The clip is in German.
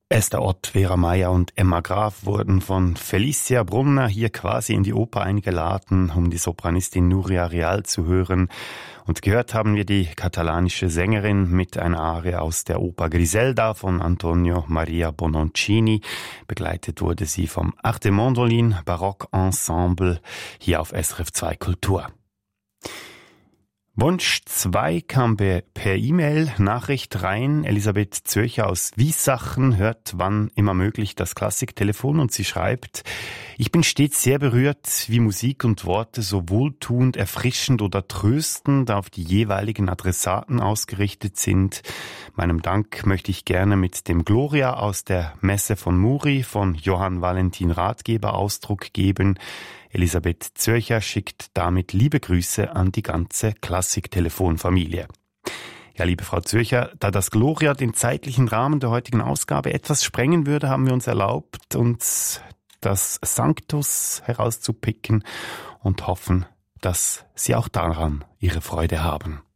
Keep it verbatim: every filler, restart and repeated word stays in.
Esther Ott, Vera Mayer und Emma Graf wurden von Felicia Brunner hier quasi in die Oper eingeladen, um die Sopranistin Nuria Real zu hören. Und gehört haben wir die katalanische Sängerin mit einer Arie aus der Oper Griselda von Antonio Maria Bononcini. Begleitet wurde sie vom Arte Mondolin Baroque Ensemble hier auf S R F zwei Kultur. Wunsch zwei kam per E-Mail Nachricht rein. Elisabeth Zürcher aus Wiesachen hört wann immer möglich das Klassiktelefon und sie schreibt: Ich bin stets sehr berührt, wie Musik und Worte so wohltuend, erfrischend oder tröstend auf die jeweiligen Adressaten ausgerichtet sind. Meinem Dank möchte ich gerne mit dem Gloria aus der Messe von Muri von Johann Valentin Ratgeber Ausdruck geben. Elisabeth Zürcher schickt damit liebe Grüße an die ganze Klassik-Telefonfamilie. Ja, liebe Frau Zürcher, da das Gloria den zeitlichen Rahmen der heutigen Ausgabe etwas sprengen würde, haben wir uns erlaubt, uns das Sanctus herauszupicken und hoffen, dass Sie auch daran Ihre Freude haben.